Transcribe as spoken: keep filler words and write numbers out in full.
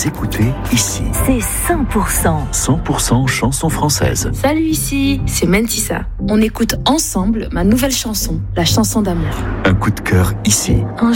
écoutez ici. C'est cent pour cent. cent pour cent chansons françaises. Salut, ici, c'est Mentissa. On écoute ensemble ma nouvelle chanson, la chanson d'amour. Un coup de cœur ici. Un